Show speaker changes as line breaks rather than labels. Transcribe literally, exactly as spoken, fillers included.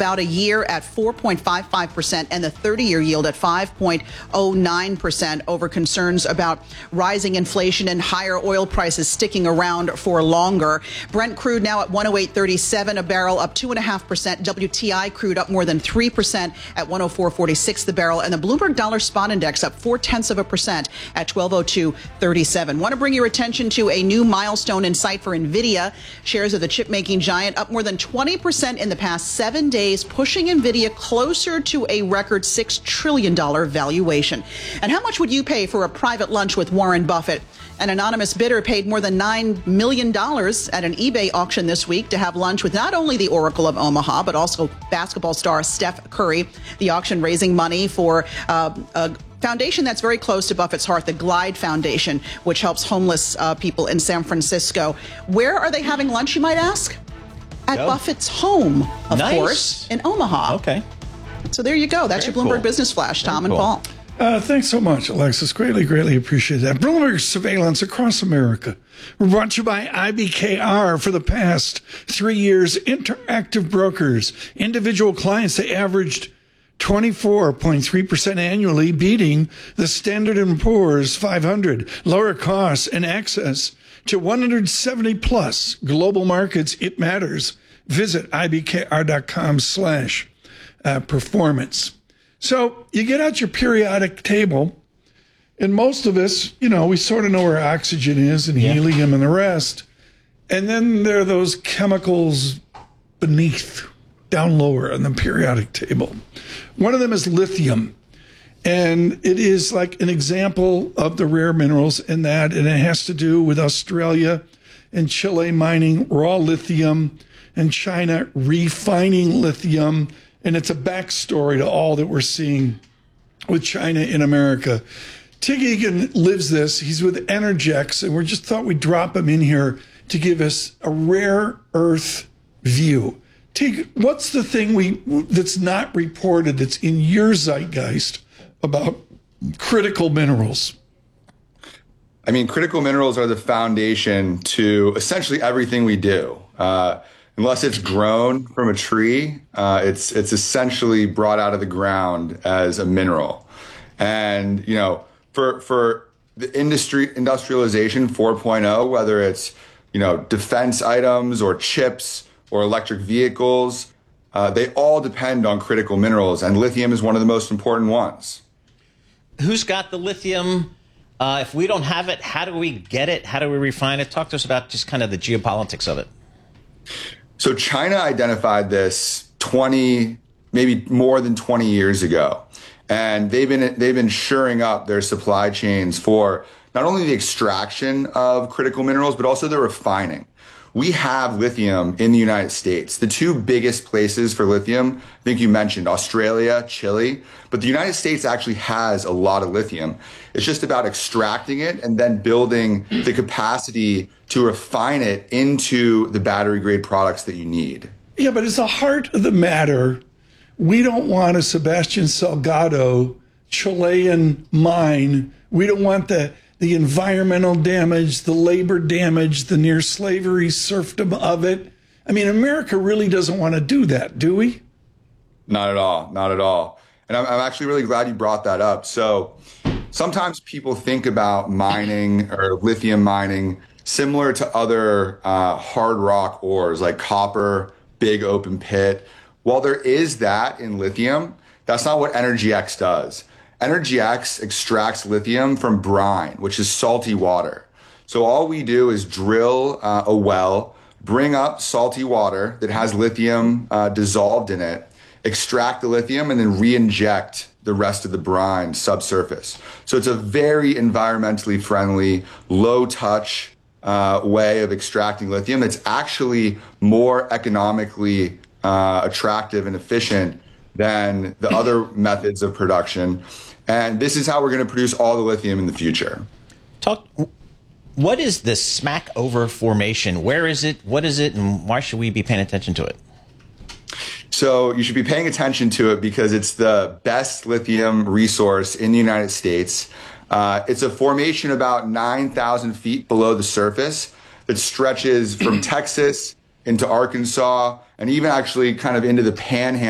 about a year at four point five five percent and the thirty-year yield at five point oh nine percent over concerns about rising inflation and higher oil prices sticking around for longer. Brent crude now at one oh eight thirty-seven a barrel, up two point five percent. W T I crude up more than three percent at one oh four forty-six the barrel. And the Bloomberg Dollar Spot Index up four-tenths of a percent at twelve oh two thirty-seven. Want to bring your attention to a new milestone in sight for NVIDIA. Shares of the chip-making giant up more than twenty percent in the past seven days, pushing NVIDIA closer to a record six trillion dollars valuation. And how much would you pay for a private lunch with Warren Buffett? An anonymous bidder paid more than nine million dollars at an eBay auction this week to have lunch with not only the Oracle of Omaha, but also basketball star Steph Curry. The auction raising money for uh, a foundation that's very close to Buffett's heart, the Glide Foundation, which helps homeless uh, people in San Francisco. Where are they having lunch, you might ask? At
Go.
Buffett's home, of
Nice.
course, in Omaha.
Okay.
So there you go. That's
Very
your Bloomberg
cool.
Business Flash. Tom
Very
and
cool.
Paul.
Uh, thanks so much, Alexis. Greatly, greatly appreciate that. Bloomberg surveillance across America. We're brought to you by I B K R. For the past three years, Interactive Brokers, individual clients, they averaged twenty-four point three percent annually, beating the Standard and Poor's five hundred. Lower costs and access to one hundred seventy plus global markets. It matters. Visit ibkr.com slash performance. So you get out your periodic table, and most of us, you know, we sort of know where oxygen is and
Yeah.
helium and the rest. And then there are those chemicals beneath, down lower on the periodic table. One of them is lithium. And it is like an example of the rare minerals in that, and it has to do with Australia and Chile mining raw lithium and China refining lithium. And it's a backstory to all that we're seeing with China in America. Tig Egan lives this. He's with Energex, and we just thought we'd drop him in here to give us a rare earth view. Tig, what's the thing we that's not reported that's in your zeitgeist about critical minerals?
I mean, critical minerals are the foundation to essentially everything we do. Uh, Unless it's grown from a tree, uh, it's it's essentially brought out of the ground as a mineral. And, you know, for for the industry industrialization four point oh, whether it's, you know, defense items or chips or electric vehicles, uh, they all depend on critical minerals, and lithium is one of the most important ones.
Who's got the lithium? Uh, if we don't have it, how do we get it? How do we refine it? Talk to us about just kind of the geopolitics of it.
So China identified this twenty, maybe more than twenty years ago, and they've been they've been shoring up their supply chains for not only the extraction of critical minerals, but also the refining. We have lithium in the United States. The two biggest places for lithium, I think you mentioned Australia, Chile, but the United States actually has a lot of lithium. It's just about extracting it and then building the capacity to refine it into the battery grade products that you need.
Yeah, but it's the heart of the matter. We don't want a Sebastian Salgado Chilean mine. We don't want the the environmental damage, the labor damage, the near slavery serfdom of it. I mean, America really doesn't want to do that, do we?
Not at all. Not at all. And I'm, I'm actually really glad you brought that up. So sometimes people think about mining or lithium mining similar to other uh, hard rock ores like copper, big open pit. While there is that in lithium, that's not what EnergyX does. EnergyX extracts lithium from brine, which is salty water. So all we do is drill uh, a well, bring up salty water that has lithium uh, dissolved in it, extract the lithium, and then re-inject the rest of the brine subsurface. So it's a very environmentally friendly, low touch uh, way of extracting lithium that's actually more economically uh, attractive and efficient than the other methods of production. And this is how we're going to produce all the lithium in the future.
Talk. What is the Smackover Formation? Where is it? What is it? And why should we be paying attention to it?
So you should be paying attention to it because it's the best lithium resource in the United States. Uh, it's a formation about nine thousand feet below the surface that stretches from Texas into Arkansas and even actually kind of into the panhandle